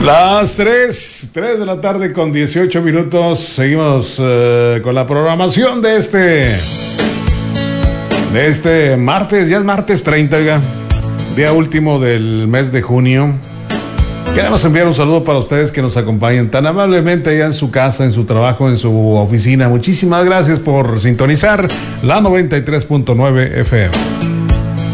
Las 3 de la tarde con 18 minutos. Seguimos con la programación de este martes. Ya es martes 30, día último del mes de junio. Queremos enviar un saludo para ustedes que nos acompañan tan amablemente allá en su casa, en su trabajo, en su oficina. Muchísimas gracias por sintonizar la 93.9 FM.